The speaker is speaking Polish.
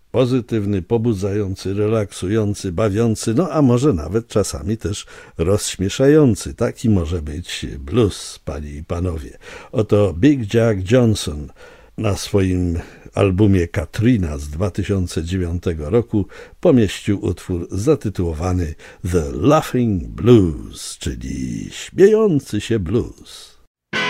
pozytywny, pobudzający, relaksujący, bawiący, no a może nawet czasami też rozśmieszający. Taki może być blues, panie i panowie. Oto Big Jack Johnson na swoim albumie Katrina z 2009 roku pomieścił utwór zatytułowany The Laughing Blues, czyli śmiejący się blues.